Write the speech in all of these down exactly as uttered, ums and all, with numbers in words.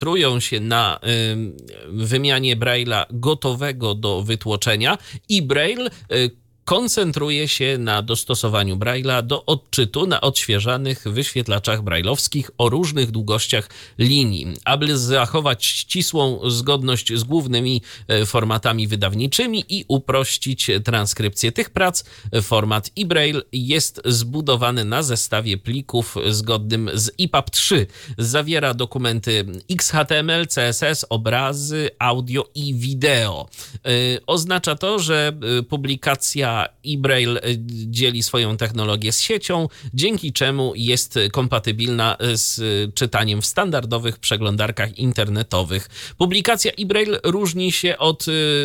koncentrują się na y, wymianie Braille'a gotowego do wytłoczenia i Braille y, koncentruje się na dostosowaniu Braille'a do odczytu na odświeżanych wyświetlaczach brajlowskich o różnych długościach linii. Aby zachować ścisłą zgodność z głównymi formatami wydawniczymi i uprościć transkrypcję tych prac, format eBraille jest zbudowany na zestawie plików zgodnym z I P A B trzy. Zawiera dokumenty X H T M L, C S S, obrazy, audio i wideo. Oznacza to, że publikacja eBraille dzieli swoją technologię z siecią, dzięki czemu jest kompatybilna z czytaniem w standardowych przeglądarkach internetowych. Publikacja eBraille różni się od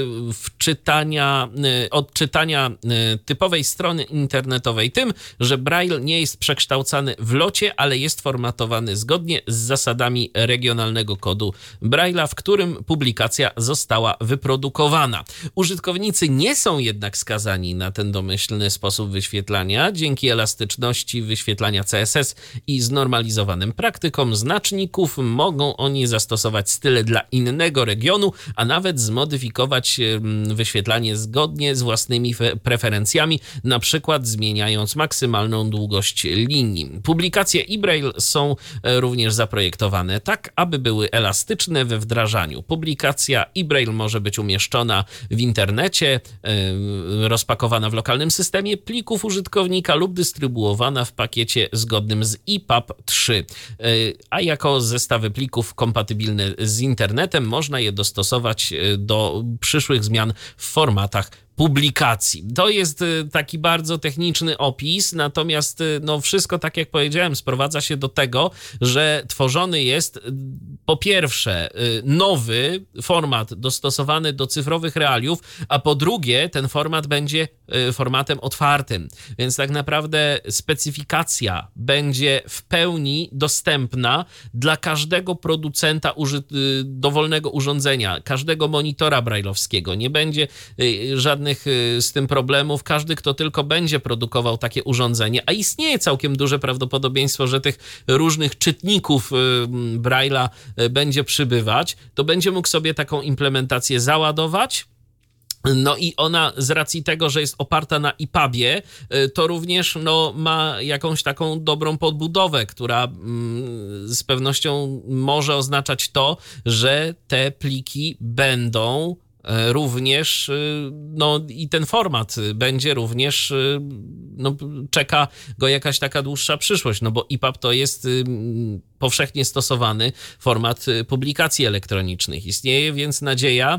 wczytania, od czytania typowej strony internetowej tym, że Braille nie jest przekształcany w locie, ale jest formatowany zgodnie z zasadami regionalnego kodu Braille'a, w którym publikacja została wyprodukowana. Użytkownicy nie są jednak skazani na ten domyślny sposób wyświetlania. Dzięki elastyczności wyświetlania C S S i znormalizowanym praktykom znaczników mogą oni zastosować style dla innego regionu, a nawet zmodyfikować wyświetlanie zgodnie z własnymi preferencjami, na przykład zmieniając maksymalną długość linii. Publikacje eBraille są również zaprojektowane tak, aby były elastyczne we wdrażaniu. Publikacja eBraille może być umieszczona w internecie, rozpakowana w lokalnym systemie plików użytkownika lub dystrybuowana w pakiecie zgodnym z I P A B trzy. A jako zestawy plików kompatybilne z internetem można je dostosować do przyszłych zmian w formatach publikacji. To jest taki bardzo techniczny opis, natomiast no wszystko, tak jak powiedziałem, sprowadza się do tego, że tworzony jest po pierwsze nowy format dostosowany do cyfrowych realiów, a po drugie ten format będzie formatem otwartym, więc tak naprawdę specyfikacja będzie w pełni dostępna dla każdego producenta uży- dowolnego urządzenia, każdego monitora brajlowskiego. Nie będzie żadnych z tym problemów. Każdy, kto tylko będzie produkował takie urządzenie, a istnieje całkiem duże prawdopodobieństwo, że tych różnych czytników Braille'a będzie przybywać, to będzie mógł sobie taką implementację załadować. No i ona z racji tego, że jest oparta na I P A B-ie, to również no, ma jakąś taką dobrą podbudowę, która mm, z pewnością może oznaczać to, że te pliki będą również, no i ten format będzie również, no czeka go jakaś taka dłuższa przyszłość, no bo I P A B to jest powszechnie stosowany format publikacji elektronicznych. Istnieje więc nadzieja,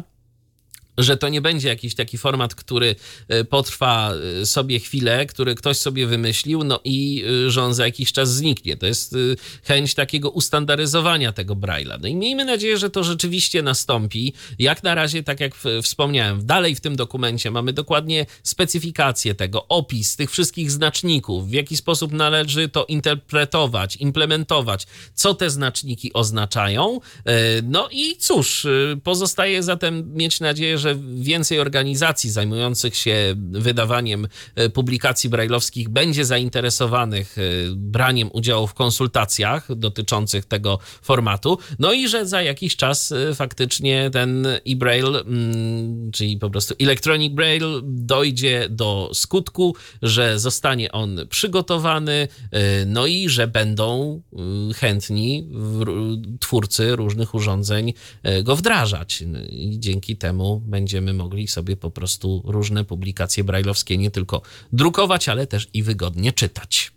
że to nie będzie jakiś taki format, który potrwa sobie chwilę, który ktoś sobie wymyślił, no i że on za jakiś czas zniknie. To jest chęć takiego ustandaryzowania tego Braille'a. No i miejmy nadzieję, że to rzeczywiście nastąpi. Jak na razie, tak jak wspomniałem, dalej w tym dokumencie mamy dokładnie specyfikację tego, opis tych wszystkich znaczników, w jaki sposób należy to interpretować, implementować, co te znaczniki oznaczają. No i cóż, pozostaje zatem mieć nadzieję, że więcej organizacji zajmujących się wydawaniem publikacji brajlowskich będzie zainteresowanych braniem udziału w konsultacjach dotyczących tego formatu, no i że za jakiś czas faktycznie ten e-Braille, czyli po prostu Electronic Braille, dojdzie do skutku, że zostanie on przygotowany, no i że będą chętni twórcy różnych urządzeń go wdrażać. I dzięki temu będziemy mogli sobie po prostu różne publikacje brajlowskie nie tylko drukować, ale też i wygodnie czytać.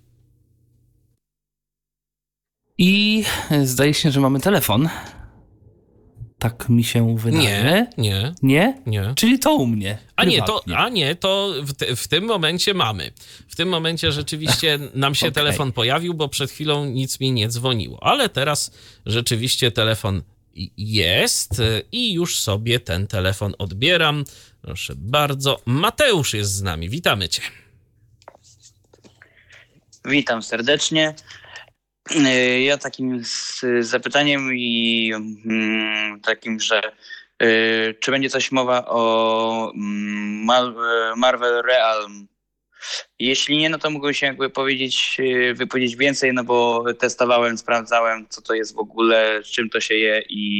I zdaje się, że mamy telefon. Tak mi się wydaje. Nie, nie. Nie? Nie. Czyli to u mnie. A nie, to, a nie, to w, te, w tym momencie mamy. W tym momencie rzeczywiście nam się okay. telefon pojawił, bo przed chwilą nic mi nie dzwoniło. Ale teraz rzeczywiście telefon jest i już sobie ten telefon odbieram. Proszę bardzo. Mateusz jest z nami. Witamy cię. Witam serdecznie. Ja takim zapytaniem i takim, że czy będzie coś mowa o Marvel Realm Jeśli nie, no to mógłbym się jakby powiedzieć, yy, wypowiedzieć więcej, no bo testowałem, sprawdzałem, co to jest w ogóle, z czym to się je i